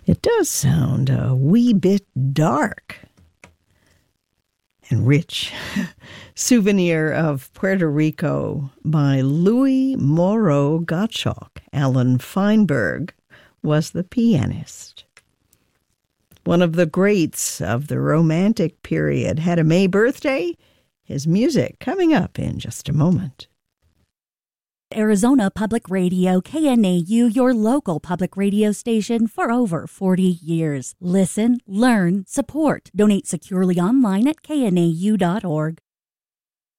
It does sound a wee bit dark and rich. Souvenir of Puerto Rico by Louis Moreau Gottschalk. Alan Feinberg was the pianist. One of the greats of the Romantic period had a May birthday. His music coming up in just a moment. Arizona Public Radio, KNAU, your local public radio station for over 40 years. Listen, learn, support. Donate securely online at knau.org.